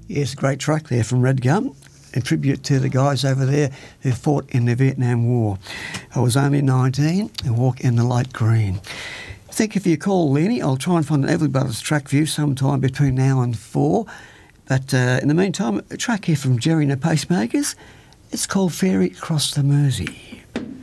Yes, a great track there from Redgum, in tribute to the guys over there who fought in the Vietnam War. I was only 19 and walk in the light green. Thank you for your call, Lenny. I'll try and find an Everly Brothers track for you sometime between now and 4. But in the meantime, a track here from Jerry and the Pacemakers. It's called Ferry Across the Mersey.